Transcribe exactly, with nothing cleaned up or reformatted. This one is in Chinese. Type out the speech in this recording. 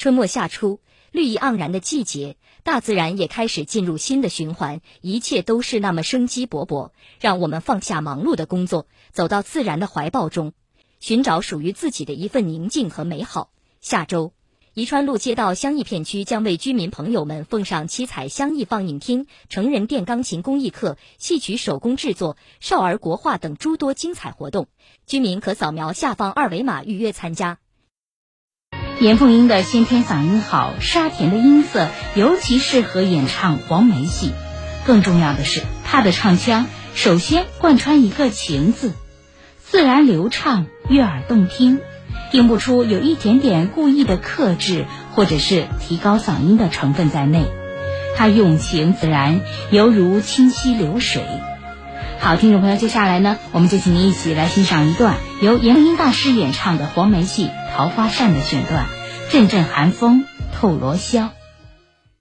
春末夏初，绿意盎然的季节，大自然也开始进入新的循环，一切都是那么生机勃勃，让我们放下忙碌的工作，走到自然的怀抱中，寻找属于自己的一份宁静和美好。下周，宜川路街道香艺片区将为居民朋友们奉上七彩香艺放映厅、成人电钢琴公益课、戏曲手工制作、少儿国画等诸多精彩活动，居民可扫描下方二维码预约参加。 严凤英的先天嗓音好，沙甜的音色尤其适合演唱黄梅戏。更重要的是，她的唱腔首先贯穿一个情字，自然流畅，悦耳动听，听不出有一点点故意的克制或者是提高嗓音的成分在内。她用情自然，犹如清溪流水。好，听众朋友，接下来呢，我们就请您一起来欣赏一段由严凤英大师演唱的黄梅戏《桃花扇》的选段，阵阵寒风透罗箫。